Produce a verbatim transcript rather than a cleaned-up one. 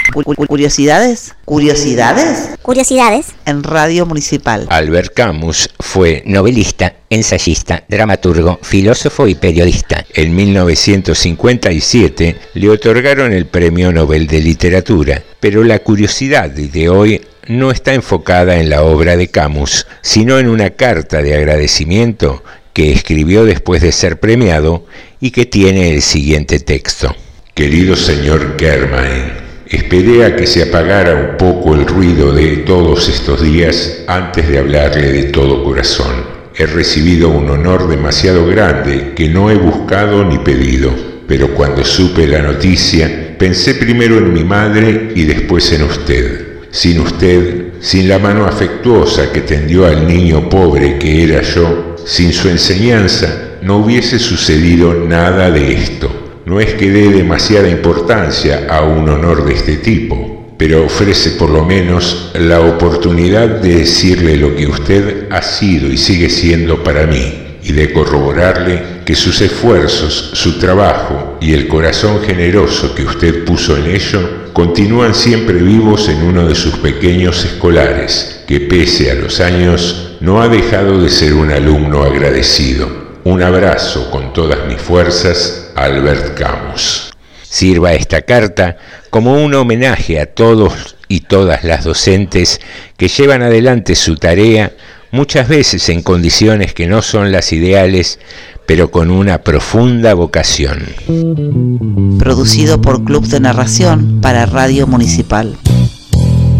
Curiosidades, curiosidades, curiosidades en Radio Municipal. Albert Camus fue novelista, ensayista, dramaturgo, filósofo y periodista. En mil novecientos cincuenta y siete le otorgaron el Premio Nobel de Literatura, pero la curiosidad de hoy no está enfocada en la obra de Camus, sino en una carta de agradecimiento que escribió después de ser premiado y que tiene el siguiente texto. Querido señor Kermain, esperé a que se apagara un poco el ruido de todos estos días antes de hablarle de todo corazón. He recibido un honor demasiado grande que no he buscado ni pedido, pero cuando supe la noticia, pensé primero en mi madre y después en usted. Sin usted, sin la mano afectuosa que tendió al niño pobre que era yo, sin su enseñanza, no hubiese sucedido nada de esto. No es que dé demasiada importancia a un honor de este tipo, pero ofrece por lo menos la oportunidad de decirle lo que usted ha sido y sigue siendo para mí, y de corroborarle que sus esfuerzos, su trabajo y el corazón generoso que usted puso en ello continúan siempre vivos en uno de sus pequeños escolares, que pese a los años no ha dejado de ser un alumno agradecido. Un abrazo con todas mis fuerzas, Albert Camus. Sirva esta carta como un homenaje a todos y todas las docentes que llevan adelante su tarea, muchas veces en condiciones que no son las ideales, pero con una profunda vocación. Producido por Club de Narración para Radio Municipal.